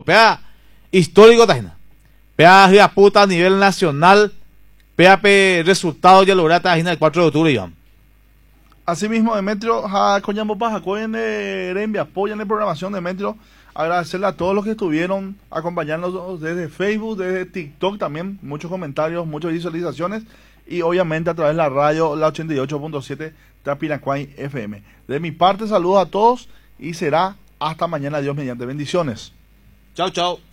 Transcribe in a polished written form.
pea histórico tajena. Pea la puta a nivel nacional, pea resultado ya logró tajena el 4 de octubre, Iván. Asimismo, Demetrio, apoyan de programación de Demetrio. Agradecerle a todos los que estuvieron acompañándonos desde Facebook, desde TikTok también, muchos comentarios, muchas visualizaciones y obviamente a través de la radio, la 88.7 Tapiracuay FM. De mi parte, saludos a todos y será hasta mañana, Dios mediante. Bendiciones. Chao, chao.